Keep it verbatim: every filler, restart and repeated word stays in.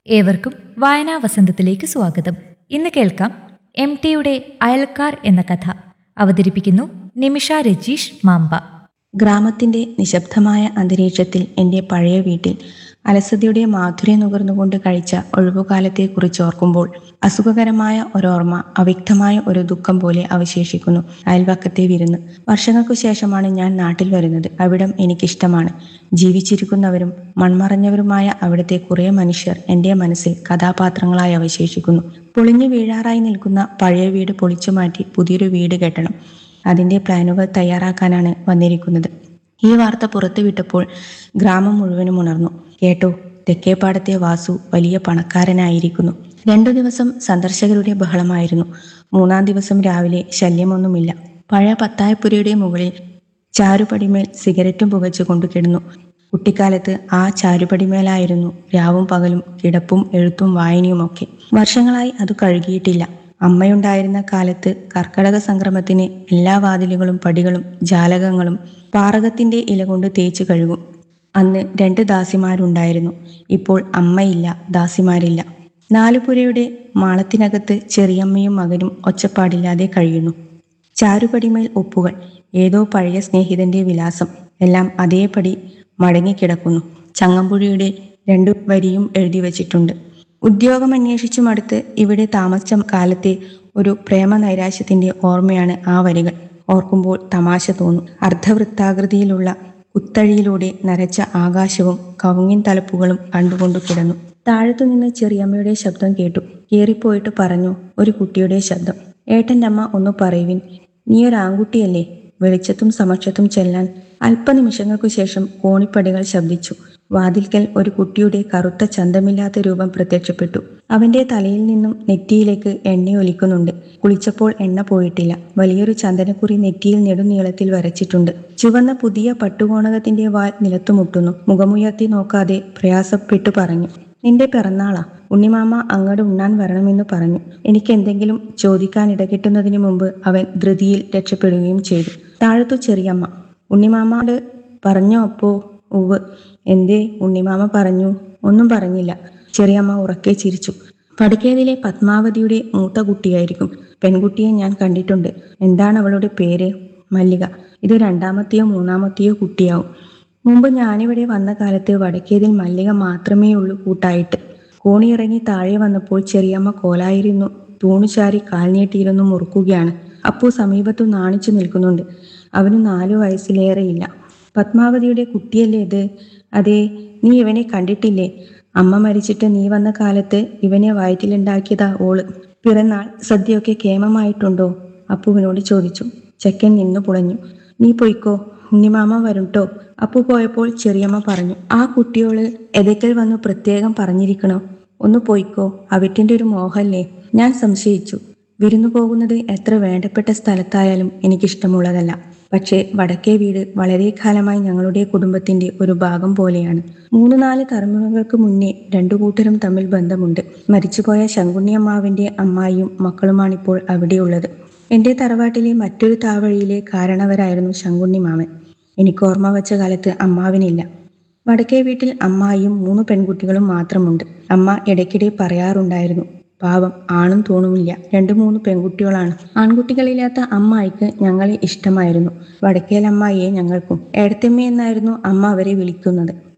ഏവർക്കും വായനാ വസന്തത്തിലേക്ക് സ്വാഗതം. ഇന്ന് കേൾക്കാം എം ടിയുടെ അയൽക്കാർ എന്ന കഥ. അവതരിപ്പിക്കുന്നു നിമിഷ രജീഷ് മാമ്പ. ഗ്രാമത്തിന്റെ നിശബ്ദമായ അന്തരീക്ഷത്തിൽ എൻ്റെ പഴയ വീട്ടിൽ അലസതയുടെ മാധുര്യം നുകർന്നുകൊണ്ട് കഴിച്ച ഒഴിവുകാലത്തെക്കുറിച്ച് ഓർക്കുമ്പോൾ അസുഖകരമായ ഒരോർമ്മ അവ്യക്തമായ ഒരു ദുഃഖം പോലെ അവശേഷിക്കുന്നു. അയൽവക്കത്തെ വിരുന്ന്. വർഷങ്ങൾക്കു ശേഷമാണ് ഞാൻ നാട്ടിൽ വരുന്നത്. അവിടം എനിക്കിഷ്ടമാണ്. ജീവിച്ചിരിക്കുന്നവരും മൺമറഞ്ഞവരുമായ അവിടുത്തെ കുറേ മനുഷ്യർ എൻ്റെ മനസ്സിൽ കഥാപാത്രങ്ങളായി അവശേഷിക്കുന്നു. പൊളിഞ്ഞു വീഴാറായി നിൽക്കുന്ന പഴയ വീട് പൊളിച്ചു മാറ്റി പുതിയൊരു വീട് കെട്ടണം. അതിൻ്റെ പ്ലാനുകൾ തയ്യാറാക്കാനാണ് വന്നിരിക്കുന്നത്. ഈ വാർത്ത പുറത്തുവിട്ടപ്പോൾ ഗ്രാമം മുഴുവനും ഉണർന്നു. കേട്ടോ, തെക്കേപ്പാടത്തെ വാസു വലിയ പണക്കാരനായിരിക്കുന്നു. രണ്ടു ദിവസം സന്ദർശകരുടെ ബഹളമായിരുന്നു. മൂന്നാം ദിവസം രാവിലെ ശല്യമൊന്നുമില്ല. പഴയ പത്തായപ്പുരയുടെ മുകളിൽ ചാരുപടിമേൽ സിഗരറ്റും പുകച്ചു കൊണ്ടു കിടന്നു. കുട്ടിക്കാലത്ത് ആ ചാരുപടിമേലായിരുന്നു രാവും പകലും കിടപ്പും എഴുത്തും വായനയുമൊക്കെ. വർഷങ്ങളായി അത് കഴുകിയിട്ടില്ല. അമ്മയുണ്ടായിരുന്ന കാലത്ത് കർക്കടക സംക്രമത്തിന് എല്ലാ വാതിലുകളും പടികളും ജാലകങ്ങളും പാറകത്തിന്റെ ഇല കൊണ്ട് തേച്ചു കഴുകും. അന്ന് രണ്ട് ദാസിമാരുണ്ടായിരുന്നു. ഇപ്പോൾ അമ്മയില്ല, ദാസിമാരില്ല. നാലുപുരയുടെ മാളത്തിനകത്ത് ചെറിയമ്മയും മകനും ഒച്ചപ്പാടില്ലാതെ കഴിയുന്നു. ചാരുപടിമേൽ ഒപ്പുകൾ, ഏതോ പഴയ സ്നേഹിതന്റെ വിലാസം, എല്ലാം അതേപടി മടങ്ങിക്കിടക്കുന്നു. ചങ്ങമ്പുഴയുടെ രണ്ടു വരിയും എഴുതി വച്ചിട്ടുണ്ട്. ഉദ്യോഗം അന്വേഷിച്ചു മടുത്ത് ഇവിടെ താമസിച്ച കാലത്തെ ഒരു പ്രേമ നൈരാശ്യത്തിന്റെ ഓർമ്മയാണ് ആ വരികൾ. ഓർക്കുമ്പോൾ തമാശ തോന്നും. അർദ്ധവൃത്താകൃതിയിലുള്ള കുത്തഴിയിലൂടെ നരച്ച ആകാശവും കവുങ്ങിൻ തലപ്പുകളും കണ്ടുകൊണ്ടു കിടന്നു. താഴത്തുനിന്ന് ചെറിയമ്മയുടെ ശബ്ദം കേട്ടു. കേറിപ്പോയിട്ട് പറഞ്ഞു, ഒരു കുട്ടിയുടെ ശബ്ദം. ഏട്ടൻ്റെ അമ്മ ഒന്ന് പറയുവിൻ, നീയൊരാൺകുട്ടിയല്ലേ? വെളിച്ചത്തും സമക്ഷത്തും ചെല്ലാൻ അല്പനിമിഷങ്ങൾക്കു ശേഷം കോണിപ്പടികൾ ശബ്ദിച്ചു. വാതിൽക്കൽ ഒരു കുട്ടിയുടെ കറുത്ത ചന്തമില്ലാത്ത രൂപം പ്രത്യക്ഷപ്പെട്ടു. അവന്റെ തലയിൽ നിന്നും നെറ്റിയിലേക്ക് എണ്ണ ഒലിക്കുന്നുണ്ട്. കുളിച്ചപ്പോൾ എണ്ണ പോയിട്ടില്ല. വലിയൊരു ചന്ദനക്കുറി നെറ്റിയിൽ നെടുനീളത്തിൽ വരച്ചിട്ടുണ്ട്. ചുവന്ന പുതിയ പട്ടുകോണകത്തിന്റെ വാൽ നിലത്തു മുട്ടുന്നു. മുഖമുയർത്തി നോക്കാതെ പ്രയാസപ്പെട്ടു പറഞ്ഞു, നിന്റെ പിറന്നാളാ? ഉണ്ണിമാമ അങ്ങോട്ട് ഉണ്ണാൻ വരണമെന്ന് പറഞ്ഞു. എനിക്ക് എന്തെങ്കിലും ചോദിക്കാൻ ഇടകിട്ടുന്നതിന് മുമ്പ് അവൻ ധൃതിയിൽ രക്ഷപ്പെടുകയും ചെയ്തു. താഴത്തു ചെറിയമ്മ. ഉണ്ണിമാമോട് പറഞ്ഞോ അപ്പോ? ഉവ്. എന്തേ? ഉണ്ണിമാമ പറഞ്ഞു. ഒന്നും പറഞ്ഞില്ല. ചെറിയമ്മ ഉറക്കെ ചിരിച്ചു. പടുക്കേതിലെ പത്മാവതിയുടെ മൂത്ത കുട്ടിയായിരിക്കും. പെൺകുട്ടിയെ ഞാൻ കണ്ടിട്ടുണ്ട്. എന്താണ് അവളുടെ പേര്? മല്ലിക. ഇത് രണ്ടാമത്തെയോ മൂന്നാമത്തെയോ കുട്ടിയാവും. മുമ്പ് ഞാനിവിടെ വന്ന കാലത്ത് വടക്കേതിൽ മല്ലിക മാത്രമേ ഉള്ളൂ കൂട്ടായിട്ട്. കോണിയിറങ്ങി താഴെ വന്നപ്പോൾ ചെറിയമ്മ കോലായിരുന്നു തൂണുചാരി കാൽനീട്ടിയിരുന്നു മുറുക്കുകയാണ്. അപ്പു സമീപത്തു നാണിച്ചു നിൽക്കുന്നുണ്ട്. അവന് നാലു വയസ്സിലേറെയില്ല. പത്മാവതിയുടെ കുട്ടിയല്ലേ ഇത്? അതെ. നീ ഇവനെ കണ്ടിട്ടില്ലേ? അമ്മ മരിച്ചിട്ട് നീ വന്ന കാലത്ത് ഇവനെ വയറ്റിലുണ്ടാക്കിയതാ ഓള്. പിറന്നാൾ സദ്യയൊക്കെ കേമമായിട്ടുണ്ടോ? അപ്പുവിനോട് ചോദിച്ചു. ചെക്കൻ നിന്നു പുളഞ്ഞു. നീ പൊയ്ക്കോ, ഉണ്ണിമാമ വരുംട്ടോ. അപ്പു പോയപ്പോൾ ചെറിയമ്മ പറഞ്ഞു, ആ കുട്ടിയോള് എതയ്ക്കൽ വന്നു പ്രത്യേകം പറഞ്ഞിരിക്കണോ? ഒന്ന് പൊയ്ക്കോ, അവിറ്റിന്റെ ഒരു മോഹല്ലേ? ഞാൻ സംശയിച്ചു. വിരുന്നു പോകുന്നത് എത്ര വേണ്ടപ്പെട്ട സ്ഥലത്തായാലും എനിക്കിഷ്ടമുള്ളതല്ല. പക്ഷേ വടക്കേ വീട് വളരെ കാലമായി ഞങ്ങളുടെ കുടുംബത്തിന്റെ ഒരു ഭാഗം പോലെയാണ്. മൂന്ന് നാല് തലമുറകൾക്ക് മുന്നേ രണ്ടു കൂട്ടരും തമ്മിൽ ബന്ധമുണ്ട്. മരിച്ചുപോയ ശങ്കുണ്ണിയമ്മാവിന്റെ അമ്മായിയും മക്കളുമാണിപ്പോൾ അവിടെയുള്ളത്. എന്റെ തറവാട്ടിലെ മറ്റൊരു താവഴിയിലെ കാരണവരായിരുന്നു ശങ്കുണ്ണി മാമൻ. എനിക്ക് ഓർമ്മ വച്ച കാലത്ത് അമ്മാവിനില്ല. വടക്കേ വീട്ടിൽ അമ്മായിയും മൂന്ന് പെൺകുട്ടികളും മാത്രമുണ്ട്. അമ്മ ഇടയ്ക്കിടെ പറയാറുണ്ടായിരുന്നു, പാവം, ആണും തൂണുമില്ല, രണ്ടു മൂന്ന് പെൺകുട്ടികളാണ്. ആൺകുട്ടികളില്ലാത്ത അമ്മായിക്ക് ഞങ്ങളെ ഇഷ്ടമായിരുന്നു. വടക്കേലമ്മായിയെ ഞങ്ങൾക്കും. ഏടത്തിയമ്മ എന്നായിരുന്നു അമ്മ അവരെ വിളിക്കുന്നത്.